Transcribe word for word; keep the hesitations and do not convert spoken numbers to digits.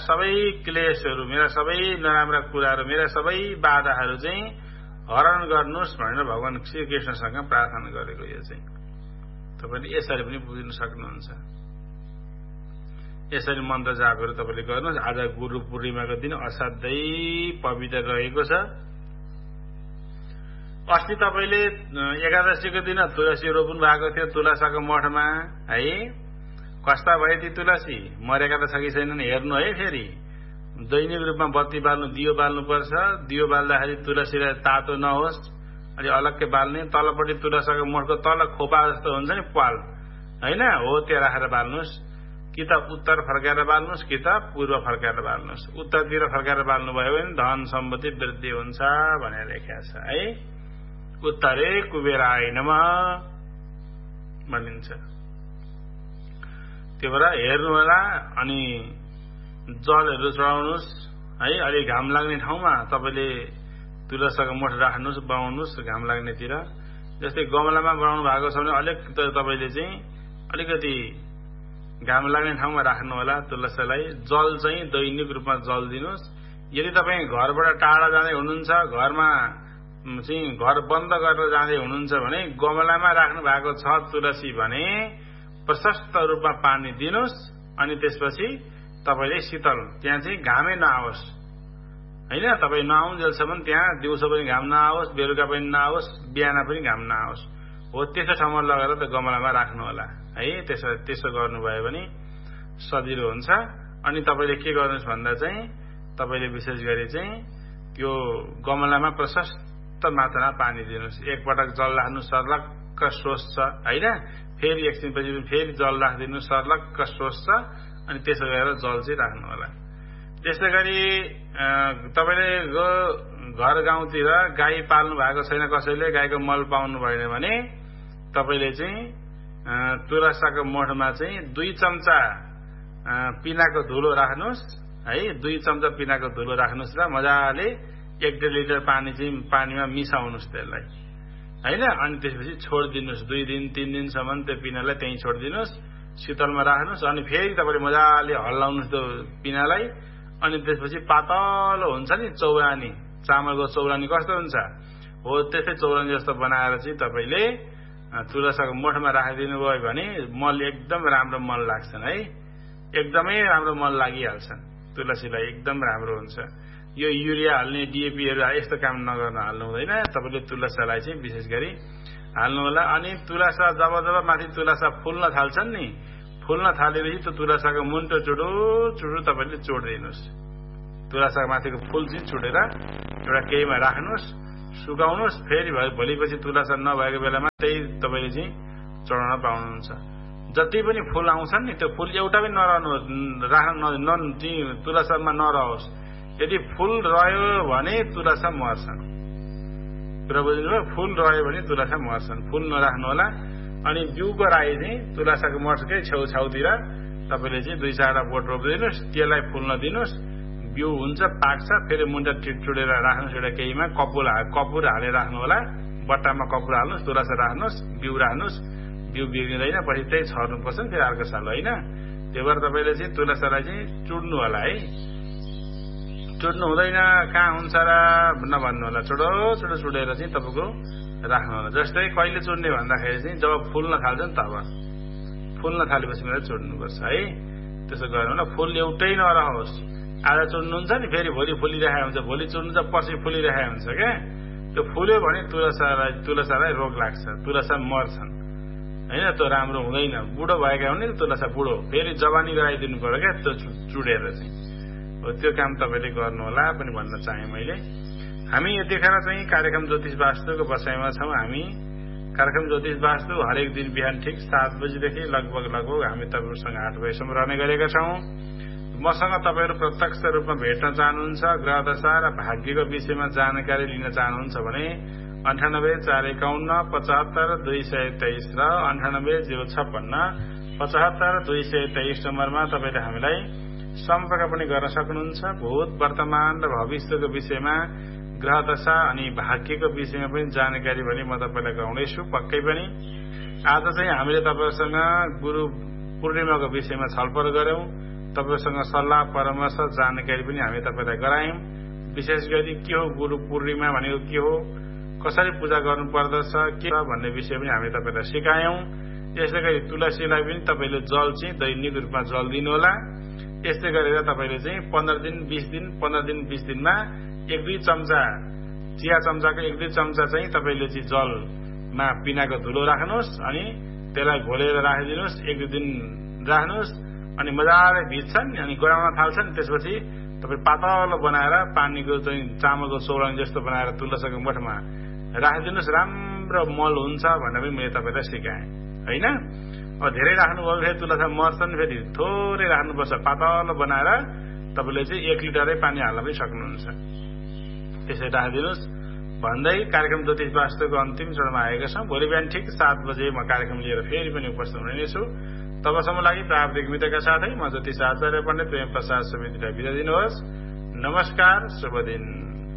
सबै क्लेशहरू, मेरा सबै नराम्रा कुराहरू, मेरा सबै बाधाहरू चाहिँ हरण गर्नुहोस् भनेर भगवान श्रीकृष्णसँग प्रार्थना गरेको। यो चाहिँ तपाईले यसरी पनि बुझ्न सक्नुहुन्छ। यसरी मन्त्र जापहरू तपाईले गर्नुहोस्। आज गुरु पूर्णिमाको दिन असाध्यै पवित्र रहेको छ। अस्ति तपाईले एकादशीको दिन तुलसी रोप्नु भएको थियो तुलसाको मठमा है। कस्ता भए ती तुलसी, मरेका त छ कि छैनन् हेर्नु है। फेरि दैनिक रूपमा बत्ती बाल्नु, दियो बाल्नु पर्छ। दियो बाल्दाखेरि तुलसीलाई तातो नहोस्, अलि अलग्गै बाल्ने। तलपट्टि तुलसाको मठको तल खोपा जस्तो हुन्छ नि पाल हैन, हो त्यो राखेर बाल्नुहोस्। कि त उत्तर फर्काएर बाल्नुहोस् कि त पूर्व फर्काएर बाल्नुहोस्। उत्तरतिर फर्काएर बाल्नुभयो भने धन सम्पत्ति वृद्धि हुन्छ भनेर लेखेको छ है। उत्तरे कुबेराय नमः भनिन्छ। त्यो भएर हेर्नु होला। अनि जलहरू चढाउनुहोस् है। अलि घाम लाग्ने ठाउँमा तपाईँले तुलसाको मठ राख्नुहोस्, बनाउनुहोस् घाम लाग्नेतिर। जस्तै गमलामा बनाउनु भएको छ भने अलिक तपाईँले चाहिँ अलिकति घाम लाग्ने ठाउँमा राख्नु होला तुलसीलाई। जल चाहिँ दैनिक रूपमा जल दिनुहोस्। यदि तपाईँ घरबाट टाढा जाँदै हुनुहुन्छ, घरमा चाहिँ घर बन्द गरेर जाँदै हुनुहुन्छ भने गमलामा राख्नु भएको छ तुलसी भने प्रशस्त रूपमा पानी दिनुहोस्। अनि त्यसपछि तपाईले शीतल, त्यहाँ चाहिँ घामै नआओस् हैन। तपाईँ नआउन्जेलसम्म त्यहाँ दिउँसो पनि घाम नआओस्, बेलुका पनि नआओस्, बिहान पनि घाम नआओस्। हो त्यस्तो ठाउँमा लगेर त गमलामा राख्नु होला है। त्यसो त्यसो गर्नुभयो भने सजिलो हुन्छ। अनि तपाईँले के गर्नुहोस् भन्दा चाहिँ तपाईँले विशेष गरी चाहिँ त्यो गमलामा प्रशस्त मात्रामा पानी दिनुहोस्। एकपटक जल राख्नु, सर्लक्क सोच्छ हैन। फेरि एकछिनपछि फेरि जल राखिदिनु, सर्लक्क सोच्छ। अनि त्यसो गरेर जल चाहिँ राख्नु होला। त्यसै गरी तपाईँले घर गाउँतिर गाई पाल्नु भएको छैन, कसैले गाईको मल पाउनु भएन भने तपाईँले चाहिँ तुलसाको मठमा चाहिँ दुई चम्चा पिनाको धुलो राख्नुहोस् है। दुई चम्चा पिनाको धुलो राख्नुहोस् र मजाले एक डेढ लिटर पानी चाहिँ पानीमा मिसाउनुहोस् त्यसलाई हैन। अनि त्यसपछि छोडिदिनुहोस्। दुई दिन तीन दिनसम्म त्यो पिनालाई त्यहीँ छोडिदिनुहोस्, शीतलमा राख्नुहोस्। अनि फेरि तपाईँले मजाले हल्लाउनुहोस् त्यो पिनालाई। अनि त्यसपछि पातलो हुन्छ नि चौरानी, चामलको चौरानी कस्तो हुन्छ हो त्यस्तै चौरानी जस्तो बनाएर चाहिँ तपाईँले तुलसाको मठमा राखिदिनु भयो भने मल एकदम राम्रो मल लाग्छन् है। एकदमै राम्रो मल लागिहाल्छन् तुलसीलाई, एकदम राम्रो हुन्छ। यो युरिया हाल्ने, डिएपीहरू यस्तो काम नगर्न हाल्नु हुँदैन। तपाईँले तुलसालाई चाहिँ विशेष गरी हाल्नु होला। अनि तुलसा जब जब माथि तुलसा फुल्न थाल्छन् नि, फुल्न थालेपछि त्यो तुलसाको मुन्टो चुडो चुडो तपाईँले चोडिदिनुहोस्। तुलसाको माथिको फुल चाहिँ चुडेर एउटा केहीमा राख्नुहोस्, सुकाउनुहोस्। फेरि भोलिपछि तुलसा नभएको बेलामा त्यही तपाईँले चाहिँ चढाउन पाउनुहुन्छ। जति पनि फुल आउँछन् नि त्यो फुल एउटा पनि नरहनु, राख्नु न तुलसामा नरहोस्। यदि फुल रह्यो भने तुलसा मर्छन्। कुरा बुझ्नुभयो? फुल रह्यो भने तुलसा मर्छन्। फुल नराख्नु होला। अनि बिउको राई चाहिँ तुलसाको मठकै छेउछाउतिर तपाईँले चाहिँ दुई चारवटा बोट रोपिदिनुहोस्, त्यसलाई फुल्न दिनुहोस्। बिउ हुन्छ, पाक्छ, फेरि मुन्टा टिटुडेर राख्नुहोस् एउटा केहीमा। कपुर कपुर हालेर राख्नु होला। बट्टामा कपुर हाल्नुहोस्, तुलसा राख्नुहोस्, बिउ राख्नुहोस्। बिउ बिग्रिँदैन, पछि त्यही छर्नुपर्छ नि फेरि अर्को साल होइन। त्यो भएर तपाईँले चाहिँ तुलसालाई चाहिँ चुड्नु होला है। चुड्नु हुँदैन, कहाँ हुन्छ र नभन्नु होला। चुडो चुडो चुडेर चाहिँ तपाईँको राख्नु होला। जस्तै कहिले चुड्ने भन्दाखेरि चाहिँ जब फुल्न थाल्छ नि तब, फुल्न थालेपछि मात्रै चुड्नुपर्छ है। त्यसो गर्नु होला। फुल एउटै नरहोस्। आज चुड्नुहुन्छ नि फेरि भोलि फुलिरहेको हुन्छ, भोलि चुड्नुहुन्छ पर्सि फुलिरहेको हुन्छ क्या। त्यो फुल्यो भने तुलसालाई तुलसालाई रोग लाग्छ, तुलसा मर्छन् होइन। त्यो राम्रो हुँदैन। बुढो भएका हुने तुलसा बुढो फेरि जवानी गराइदिनु पर्यो क्या त्यो चुडेर चाहिँ। हो त्यो काम तपाईँले गर्नु होला पनि भन्न चाहेँ मैले। हामी यतिखेर चाहिँ कार्यक्रम ज्योतिष वास्तुको बसाइमा छौँ। हामी कार्यक्रम ज्योतिष वास्तु हरेक दिन बिहान ठिक सात बजीदेखि लगभग लगभग हामी तपाईँहरूसँग आठ बजीसम्म रहने गरेका छौँ। मसँग तपाईँहरू प्रत्यक्ष रूपमा भेट्न चाहनुहुन्छ, ग्रह दशा र भाग्यको विषयमा जानकारी लिन चाहनुहुन्छ भने अन्ठानब्बे चार एकाउन्न पचहत्तर दुई सय तेइस र अन्ठानब्बे जिरो छप्पन्न पचहत्तर दुई सय तेइस नम्बरमा तपाईँले हामीलाई सम्पर्क पनि गर्न सक्नुहुन्छ। भूत वर्तमान र भविष्यको विषयमा, ग्रह दशा अनि भाग्यको विषयमा पनि जानकारी भने म तपाईँलाई गराउनेछु पक्कै पनि। आज चाहिँ हामीले तपाईँहरूसँग गुरु पूर्णिमाको विषयमा छलफल गर्यौं। तपाईसँग सल्लाह परामर्श जानकारी पनि हामी तपाईलाई गरायौं। विशेष गरी के हो गुरु पूर्णिमा भनेको के हो, कसरी पूजा गर्नु पर्दछ, के हो भन्ने विषय पनि हामी तपाईलाई सिकायौं। यसै गरी तुलसीलाई पनि तपाईले जल चाहिँ दैनिक रूपमा जल दिनुहोला। यस्तै गरेर तपाईले चाहिँ पन्ध्र दिन बीस दिन पन्ध्र दिन बीस दिनमा एक दुई चम्चा चिया चम्चाको एक दुई चम्चा चाहिँ तपाईले चाहिँ जलमा पिनाको धुलो राख्नुहोस् अनि त्यसलाई घोलेर राखिदिनुहोस्। एक दुई दिन राख्नुहोस् अनि मजाले भिज्छन् अनि गराउन थाल्छन्। त्यसपछि तपाईँ पातलो बनाएर पानीको चाहिँ चामलको चौलानी जस्तो बनाएर तुलसीको मठमा राखिदिनुहोस्। राम्रो मल हुन्छ भनेर पनि मैले तपाईँलाई सिकाएँ होइन। अब धेरै राख्नुभयो फेरि तुलसी मर्छन्, फेरि थोरै राख्नुपर्छ। पातलो बनाएर तपाईँले चाहिँ एक लिटरै पानी हाल्न पनि सक्नुहुन्छ। त्यसै राखिदिनुहोस् भन्दै कार्यक्रम ज्योतिष वास्तुको अन्तिम चरणमा आएका छौँ। भोलि बिहान ठिक सात बजे म कार्यक्रम लिएर फेरि पनि उपस्थित हुनेछु। तबसम्म लागि प्राविधिक मित्रका साथै म ज्योतिष आचार्य पण्डित प्रेम प्रसाद सुवेदीलाई बिदा दिनुहोस्। नमस्कार, शुभ दिन।